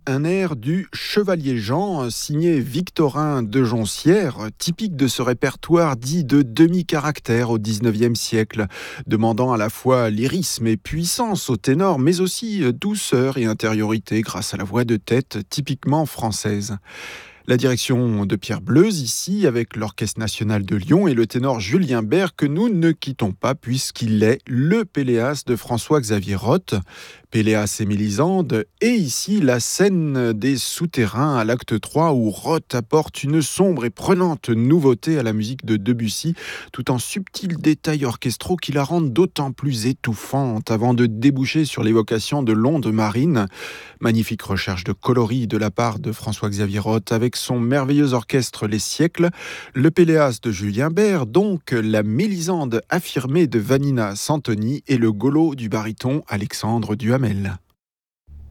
un air du Chevalier Jean, signé Victorin de Joncières, typique de ce répertoire dit de demi-caractère au XIXe siècle, demandant à la fois lyrisme et puissance au ténor, mais aussi douceur et intériorité grâce à la voix de tête typiquement française. La direction de Pierre Bleuze ici, avec l'Orchestre national de Lyon et le ténor Julien Bert, que nous ne quittons pas puisqu'il est le Péléas de François-Xavier Roth. Péléas et Mélisande, et ici la scène des souterrains à l'acte 3 où Roth apporte une sombre et prenante nouveauté à la musique de Debussy, tout en subtils détails orchestraux qui la rendent d'autant plus étouffante avant de déboucher sur l'évocation de l'onde marine. Magnifique recherche de coloris de la part de François-Xavier Roth avec son merveilleux orchestre Les Siècles, le Péléas de Julien Bert, donc la Mélisande affirmée de Vanina Santoni et le Golo du baryton Alexandre Duhamel.